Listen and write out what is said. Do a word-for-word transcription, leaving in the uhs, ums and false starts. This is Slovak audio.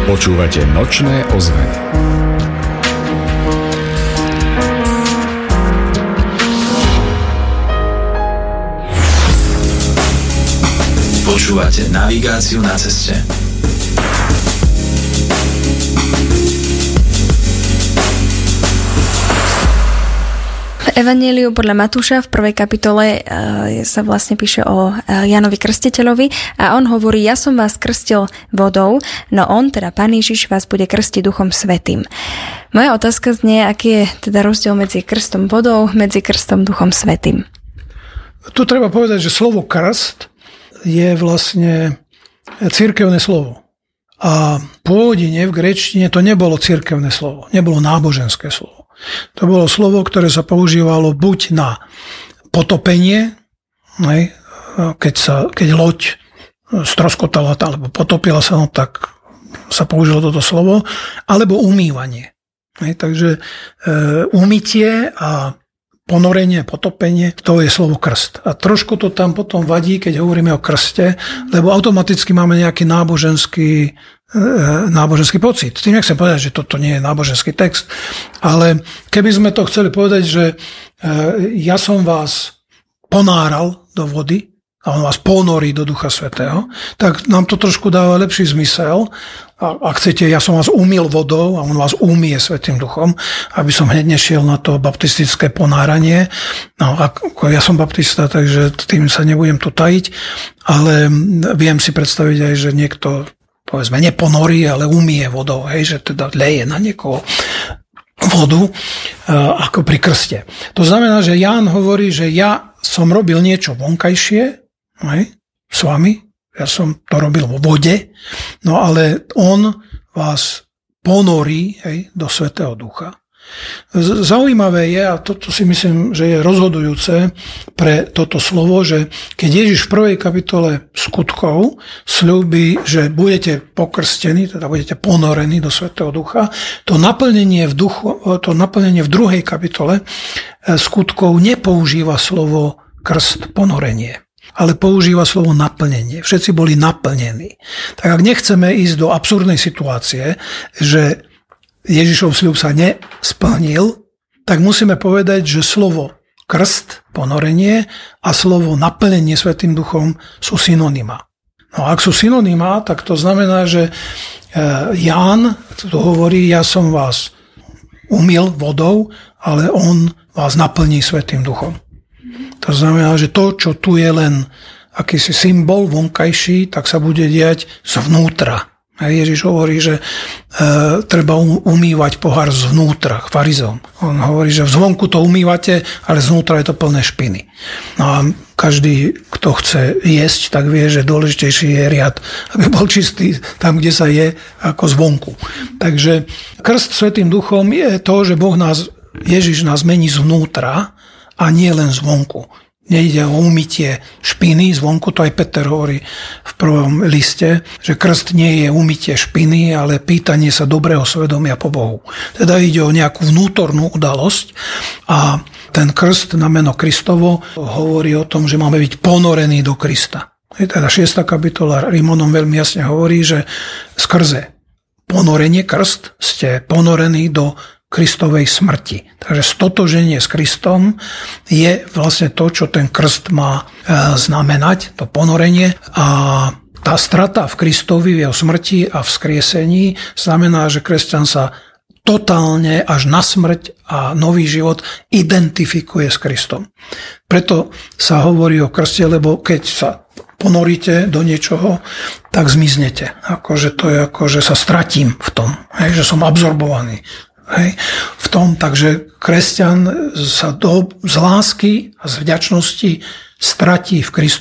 Počúvate Nočné ozveny. Počúvate navigáciu na ceste. Evanjeliu podľa Matúša v prvej kapitole e, sa vlastne píše o e, Jánovi Krstiteľovi a on hovorí: ja som vás krstil vodou, no on, teda Pán Ježiš, vás bude krstiť Duchom Svätým. Moja otázka znie, aký je teda rozdiel medzi krstom vodou, medzi krstom Duchom Svätým. Tu treba povedať, že slovo krst je vlastne cirkevné slovo. A pôvodne v gréčtine to nebolo cirkevné slovo, nebolo náboženské slovo. To bolo slovo, ktoré sa používalo buď na potopenie, keď, sa, keď loď stroskotala alebo potopila sa, no tak sa použilo toto slovo, alebo umývanie. Takže umytie a ponorenie, potopenie, to je slovo krst. A trošku to tam potom vadí, keď hovoríme o krste, lebo automaticky máme nejaký náboženský náboženský pocit. Tým nechcem povedať, že toto nie je náboženský text, ale keby sme to chceli povedať, že ja som vás ponáral do vody a on vás ponorí do Ducha Svätého, tak nám to trošku dáva lepší zmysel. A ak chcete, ja som vás umyl vodou a on vás umie Svätým Duchom, aby som hneď nešiel na to baptistické ponáranie. No, ako ja som baptista, takže tým sa nebudem tu tajiť, ale viem si predstaviť aj, že niekto, povedzme, neponorí, ale umie vodou, hej, že teda leje na niekoho vodu, ako pri krste. To znamená, že Ján hovorí, že ja som robil niečo vonkajšie, hej, s vami, ja som to robil vo vode, no ale on vás ponorí, hej, do Svätého Ducha. Zaujímavé je, a toto si myslím, že je rozhodujúce pre toto slovo, že keď Ježiš v prvej kapitole Skutkov sľúbi, že budete pokrstení, teda budete ponorení do Svätého Ducha, to naplnenie v, duchu, to naplnenie v druhej kapitole Skutkov nepoužíva slovo krst, ponorenie, ale používa slovo naplnenie. Všetci boli naplnení. Tak ak nechceme ísť do absurdnej situácie, že Ježišov sľub sa nesplnil, tak musíme povedať, že slovo krst, ponorenie a slovo naplnenie Svätým Duchom sú synonymá. No a ak sú synonymá, tak to znamená, že Ján tu hovorí, ja som vás umyl vodou, ale on vás naplní Svätým Duchom. To znamená, že to, čo tu je len akýsi symbol vonkajší, tak sa bude diať zvnútra. A Ježiš hovorí, že e, treba umývať pohár zvnútra, farizom. On hovorí, že zvonku to umývate, ale zvnútra je to plné špiny. No a každý, kto chce jesť, tak vie, že dôležitejší je riad, aby bol čistý tam, kde sa je, ako zvonku. Takže krst Svätým Duchom je to, že Boh nás, Ježiš nás mení zvnútra a nie len zvonku. Nejde o umytie špiny zvonku, to aj Peter hovorí v prvom liste, že krst nie je umytie špiny, ale pýtanie sa dobrého svedomia po Bohu. Teda ide o nejakú vnútornú udalosť a ten krst na meno Kristovo hovorí o tom, že máme byť ponorení do Krista. Teda šiesta kapitola Rímanom veľmi jasne hovorí, že skrze ponorenie, krst, ste ponorení do Kristovej smrti. Takže stotoženie s Kristom je vlastne to, čo ten krst má znamenať, to ponorenie. A tá strata v Kristovi, v jeho smrti a vzkriesení znamená, že kresťan sa totálne až na smrť a nový život identifikuje s Kristom. Preto sa hovorí o krste, lebo keď sa ponoríte do niečoho, tak zmiznete. Akože to je ako, že sa stratím v tom, hej, že som absorbovaný. Hej, v tom, takže kresťan sa do, z lásky a z vďačnosti stratí v Kristovi.